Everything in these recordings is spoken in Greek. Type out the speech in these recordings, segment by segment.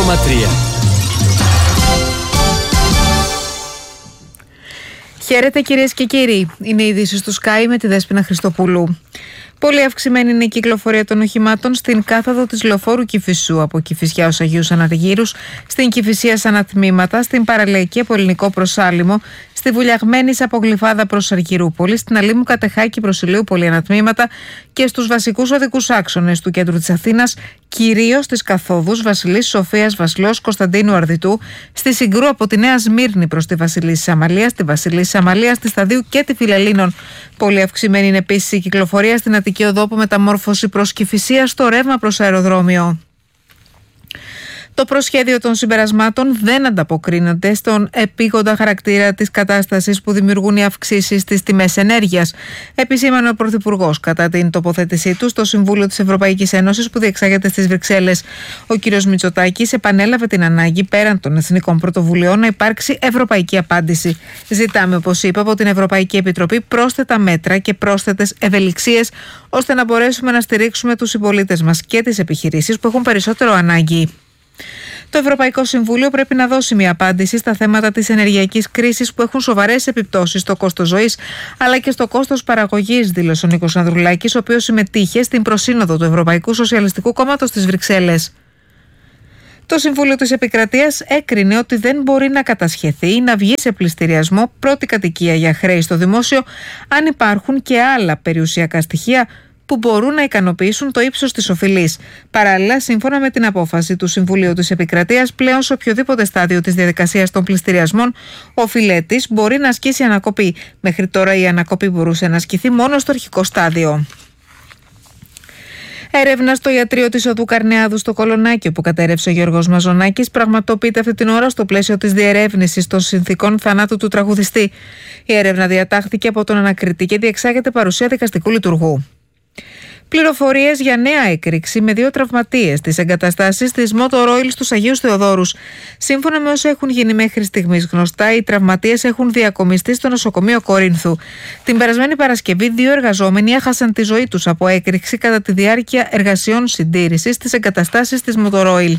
1,3. Χαίρετε κυρίες και κύριοι. Είναι οι ειδήσεις του Sky με τη Δέσποινα Χριστοπούλου. Πολύ αυξημένη είναι η κυκλοφορία των οχημάτων στην κάθοδο της λεωφόρου Κηφισού από Κηφισιά ως Αγίους Αναργύρους, στην Κηφισία σαν ατμήματα, στην παραλιακή από Ελληνικό προς Άλυμο, στη Βουλιαγμένης από Γλυφάδα προς Αργυρούπολη, στην Αλήμου Κατεχάκη προς Ηλιούπολη ανατμήματα και στους βασικούς οδικούς άξονες του κέντρου της Αθήνας, κυρίως στις καθόδους Βασιλής Σοφίας, Βασιλός Κωνσταντίνου Αρδιτού, στη Συγκρού από τη Νέα Σμύρνη προς τη Βασιλίσσης Αμαλίας, τη Βασιλίσσης Αμαλίας, τη Σταδίου και τη Φιλελλήνων. Πολύ αυξημένη είναι επίσης η κυκλοφορία στην Αττική Οδό από μεταμόρφωση προς Κηφισία στο ρεύμα προς αεροδρόμιο. Το προσχέδιο των συμπερασμάτων δεν ανταποκρίνεται στον επίγοντα χαρακτήρα της κατάστασης που δημιουργούν οι αυξήσεις στις τιμές ενέργειας, επισήμανε ο Πρωθυπουργός κατά την τοποθέτησή του στο Συμβούλιο της Ευρωπαϊκής Ένωσης που διεξάγεται στις Βρυξέλλες. Ο κ. Μητσοτάκης επανέλαβε την ανάγκη πέραν των εθνικών πρωτοβουλειών να υπάρξει ευρωπαϊκή απάντηση. Ζητάμε, όπως είπε, από την Ευρωπαϊκή Επιτροπή πρόσθετα μέτρα και πρόσθετες ευελιξίες ώστε να μπορέσουμε να στηρίξουμε τους συμπολίτες μας και τις επιχειρήσεις που έχουν περισσότερο ανάγκη. Το Ευρωπαϊκό Συμβούλιο πρέπει να δώσει μια απάντηση στα θέματα της ενεργειακής κρίσης που έχουν σοβαρές επιπτώσεις στο κόστος ζωής αλλά και στο κόστος παραγωγής, δήλωσε ο Νίκος Ανδρουλάκης, ο οποίος συμμετείχε στην προσύνοδο του Ευρωπαϊκού Σοσιαλιστικού Κόμματος στις Βρυξέλλες. Το Συμβούλιο της Επικρατείας έκρινε ότι δεν μπορεί να κατασχεθεί ή να βγει σε πληστηριασμό πρώτη κατοικία για χρέη στο δημόσιο αν υπάρχουν και άλλα περιουσιακά στοιχεία που μπορούν να ικανοποιήσουν το ύψος της οφειλής. Παράλληλα, σύμφωνα με την απόφαση του Συμβουλίου της Επικρατείας, πλέον σε οποιοδήποτε στάδιο της διαδικασίας των πληστηριασμών, ο οφειλέτης μπορεί να ασκήσει ανακοπή. Μέχρι τώρα η ανακοπή μπορούσε να ασκηθεί μόνο στο αρχικό στάδιο. Έρευνα στο ιατρείο της Οδού Καρνεάδου στο Κολονάκι, όπου κατέρευσε ο Γιώργος Μαζονάκης, πραγματοποιείται αυτή την ώρα στο πλαίσιο της διερεύνησης των συνθηκών θανάτου του τραγουδιστή. Η έρευνα διατάχθηκε από τον ανακριτή και διεξάγεται παρουσία δικαστικού λειτουργού. Πληροφορίες για νέα έκρηξη με 2 τραυματίες στις εγκαταστάσεις της Motor Oil στους Αγίους Θεοδόρους. Σύμφωνα με όσα έχουν γίνει μέχρι στιγμής γνωστά, οι τραυματίες έχουν διακομιστεί στο νοσοκομείο Κορίνθου. Την περασμένη Παρασκευή, 2 εργαζόμενοι έχασαν τη ζωή τους από έκρηξη κατά τη διάρκεια εργασιών συντήρησης στις εγκαταστάσεις της Motor Oil.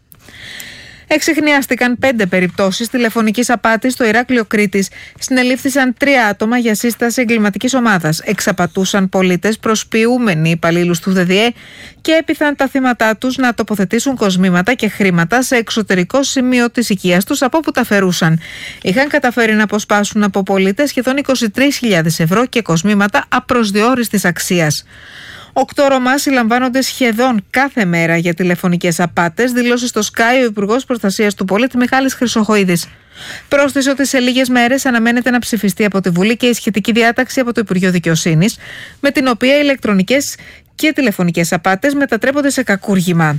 Εξιχνιάστηκαν 5 περιπτώσεις τηλεφωνικής απάτης στο Ηράκλειο Κρήτης. Συνελήφθησαν 3 άτομα για σύσταση εγκληματικής ομάδας. Εξαπατούσαν πολίτες προσποιούμενοι υπαλλήλους του ΔΔΕ και έπειθαν τα θύματα τους να τοποθετήσουν κοσμήματα και χρήματα σε εξωτερικό σημείο της οικίας τους από όπου τα φερούσαν. Είχαν καταφέρει να αποσπάσουν από πολίτες σχεδόν 23.000 ευρώ και κοσμήματα απροσδιόριστης αξίας. 8 Ρωμά συλλαμβάνονται σχεδόν κάθε μέρα για τηλεφωνικές απάτες, δήλωσε στο Sky ο Υπουργός Προστασίας του Πολίτη Μιχάλης Χρυσοχοΐδης. Πρόσθεσε ότι σε λίγες μέρες αναμένεται να ψηφιστεί από τη Βουλή και η σχετική διάταξη από το Υπουργείο Δικαιοσύνης, με την οποία οι ηλεκτρονικές και τηλεφωνικές απάτες μετατρέπονται σε κακούργημα.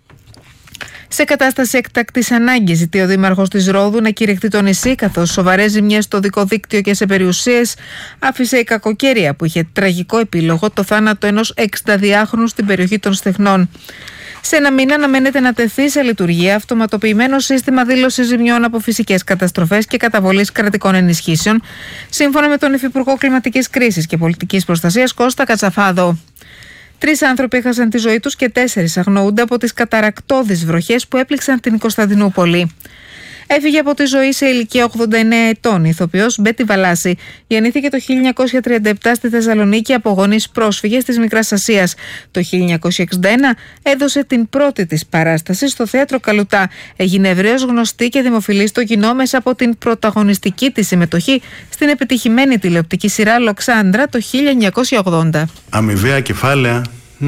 Σε κατάσταση έκτακτης ανάγκης, ζητεί ο Δήμαρχος της Ρόδου να κηρυχτεί το νησί, καθώς σοβαρές ζημιές στο οδικό δίκτυο και σε περιουσίες άφησε η κακοκαιρία που είχε τραγικό επίλογο το θάνατο ενός 62χρονου στην περιοχή των Στεχνών. Σε ένα μήνα αναμένεται να τεθεί σε λειτουργία αυτοματοποιημένο σύστημα δήλωσης ζημιών από φυσικές καταστροφές και καταβολής κρατικών ενισχύσεων, σύμφωνα με τον Υφυπουργό Κλιματικής Κρίσης και Πολιτικής Προστασίας Κώστα Κατσαφάδο. 3 άνθρωποι έχασαν τη ζωή τους και 4 αγνοούνται από τις καταρακτώδεις βροχές που έπληξαν την Κωνσταντινούπολη. Έφυγε από τη ζωή σε ηλικία 89 ετών η ηθοποιός Μπέτη Βαλάση. Γεννήθηκε το 1937 στη Θεσσαλονίκη από γονείς πρόσφυγες της Μικράς Ασίας. Το 1961 έδωσε την πρώτη της παράσταση στο Θέατρο Καλουτά. Έγινε ευρέως γνωστή και δημοφιλή στο κοινό μέσα από την πρωταγωνιστική της συμμετοχή στην επιτυχημένη τηλεοπτική σειρά Λοξάνδρα το 1980. Αμοιβαία κεφάλαια.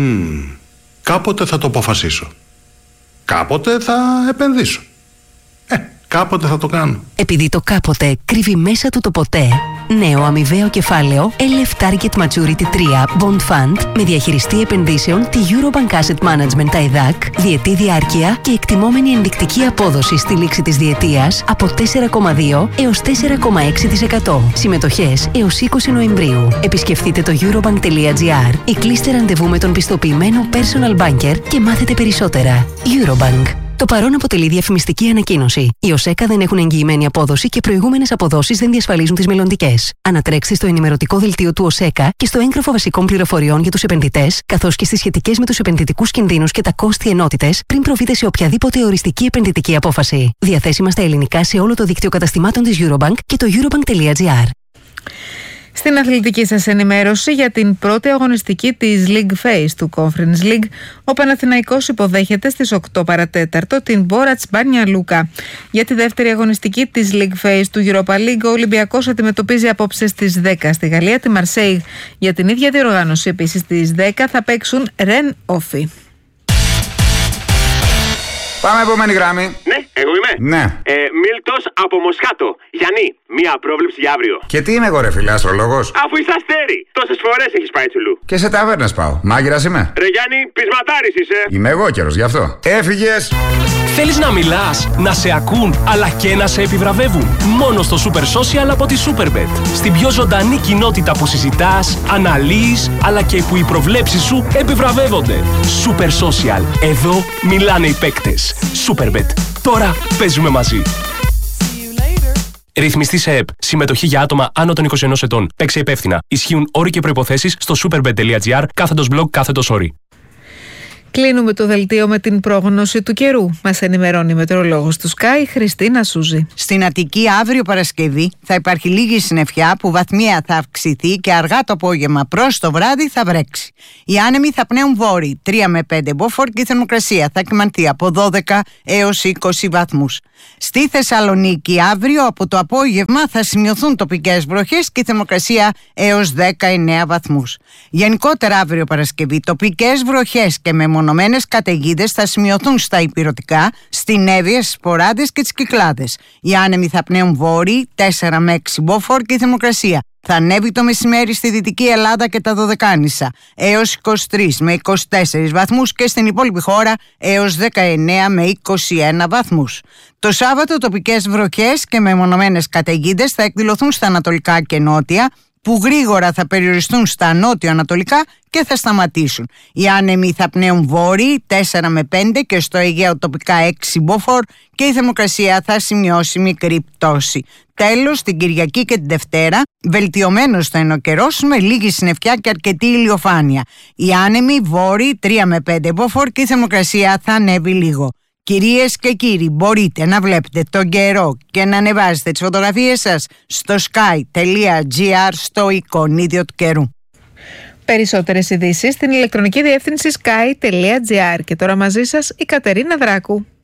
Κάποτε θα το αποφασίσω. Κάποτε θα επενδύσω. Κάποτε θα το κάνω. Επειδή το κάποτε κρύβει μέσα του το ποτέ, νέο αμοιβαίο κεφάλαιο LF Target Maturity 3 Bond Fund με διαχειριστή επενδύσεων τη Eurobank Asset Management TAIDAC, διετή διάρκεια και εκτιμόμενη ενδεικτική απόδοση στη λήξη της διετίας από 4,2 έως 4,6%. Συμμετοχές έως 20 Νοεμβρίου. Επισκεφτείτε το eurobank.gr ή κλείστε ραντεβού με τον πιστοποιημένο personal banker και μάθετε περισσότερα. Eurobank. Το παρόν αποτελεί διαφημιστική ανακοίνωση. Οι ΟΣΕΚΑ δεν έχουν εγγυημένη απόδοση και προηγούμενες αποδόσεις δεν διασφαλίζουν τις μελλοντικές. Ανατρέξτε στο ενημερωτικό δελτίο του ΟΣΕΚΑ και στο έγγραφο βασικών πληροφοριών για τους επενδυτές, καθώς και στις σχετικές με τους επενδυτικούς κινδύνους και τα κόστη ενότητες, πριν προβείτε σε οποιαδήποτε οριστική επενδυτική απόφαση. Διαθέσιμα στα ελληνικά σε όλο το δίκτυο καταστημάτων της Eurobank και το eurobank.gr. Στην αθλητική σας ενημέρωση για την πρώτη αγωνιστική της League Phase του Conference League, ο Παναθηναϊκός υποδέχεται στις 8 παρατέταρτο την Μπόρατς Μπάνια Λούκα. Για τη δεύτερη αγωνιστική της League Phase του Europa League, ο Ολυμπιακός αντιμετωπίζει απόψε στις 10 στη Γαλλία τη Μαρσέιγ. Για την ίδια διοργάνωση επίσης στις 10 θα παίξουν Ρεν Όφι. Πάμε επόμενη γράμμη. Ναι, εγώ είμαι. Ναι. Μίλτος από Μοσχάτο. Γιάννη, μία πρόβλεψη για αύριο. Και τι είμαι εγώ, ρε φίλε, αστρολόγος? Αφού είσαι αστέρι, τόσες φορές έχεις πάει τσουλού. Και σε ταβέρνες πάω. Μάγειρας είμαι. Ρε Γιάννη, πεισματάρης είσαι. Είμαι εγώ καιρος γι' αυτό. Έφυγες. Θέλεις να μιλάς, να σε ακούν, αλλά και να σε επιβραβεύουν? Μόνο στο Super Social από τη Superbet. Στην πιο ζωντανή κοινότητα που συζητάς, αναλύεις, αλλά και που οι προβλέψεις σου επιβραβεύονται. Super Social. Εδώ μιλάνε οι παίκτες. Superbet. Τώρα παίζουμε μαζί. Ρυθμιστή σε ΕΠ. Συμμετοχή για άτομα άνω των 21 ετών. Παίξε υπεύθυνα. Ισχύουν όροι και προϋποθέσεις στο superbet.gr/blog/όροι. Κλείνουμε το δελτίο με την πρόγνωση του καιρού. Μας ενημερώνει η μετεωρολόγος του Sky, Χριστίνα Σούζη. Στην Αττική αύριο Παρασκευή θα υπάρχει λίγη συννεφιά που βαθμία θα αυξηθεί και αργά το απόγευμα προς το βράδυ θα βρέξει. Οι άνεμοι θα πνέουν βόρειοι 3 με 5 μποφόρ και η θερμοκρασία θα κυμανθεί από 12 έως 20 βαθμούς. Στη Θεσσαλονίκη αύριο από το απόγευμα θα σημειωθούν τοπικές βροχές και η θερμοκρασία έως 19 βαθμούς. Γενικότερα αύριο Παρασκευή τοπικές βροχές και μεμονωμένες καταιγίδες θα σημειωθούν στα ηπειρωτικά, στην Εύβοια, στις Ποράδες και τις Κυκλάδες. Οι άνεμοι θα πνέουν βόρειοι 4 με 6 μποφόρ και η θερμοκρασία θα ανέβει το μεσημέρι στη Δυτική Ελλάδα και τα Δωδεκάνησα έως 23 με 24 βαθμούς και στην υπόλοιπη χώρα έως 19 με 21 βαθμούς. Το Σάββατο τοπικές βροχές και μεμονωμένες καταιγίδες θα εκδηλωθούν στα ανατολικά και νότια, που γρήγορα θα περιοριστούν στα νότιο-ανατολικά και θα σταματήσουν. Οι άνεμοι θα πνέουν βόρειοι 4 με 5 και στο Αιγαίο τοπικά 6 μποφόρ και η θερμοκρασία θα σημειώσει μικρή πτώση. Τέλος, την Κυριακή και την Δευτέρα, βελτιωμένος θα είναι ο καιρός με λίγη συννεφιά και αρκετή ηλιοφάνεια. Οι άνεμοι βόρειοι 3 με 5 μποφόρ και η θερμοκρασία θα ανέβει λίγο. Κυρίες και κύριοι, μπορείτε να βλέπετε τον καιρό και να ανεβάζετε τις φωτογραφίες σας στο sky.gr στο εικονίδιο του καιρού. Περισσότερες ειδήσεις στην ηλεκτρονική διεύθυνση sky.gr. Και τώρα μαζί σας η Κατερίνα Δράκου.